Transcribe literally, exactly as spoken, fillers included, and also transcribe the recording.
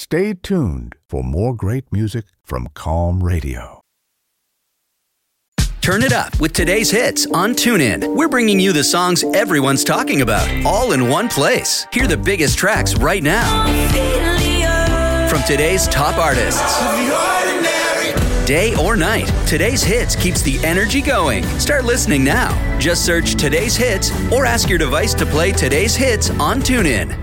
Stay tuned for more great music from Calm Radio. Turn it up with today's hits on TuneIn. We're bringing you the songs everyone's talking about, all in one place. Hear the biggest tracks right now from today's top artists. Day or night, today's hits keeps the energy going. Start listening now. Just search today's hits or ask your device to play today's hits on TuneIn.